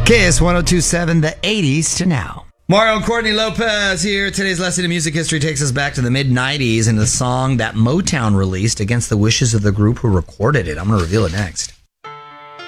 KS 1027, the 80s to now. Mario and Courtney Lopez here. Today's lesson in music history takes us back to the mid-90s and the song that Motown released against the wishes of the group who recorded it. I'm going to reveal it next.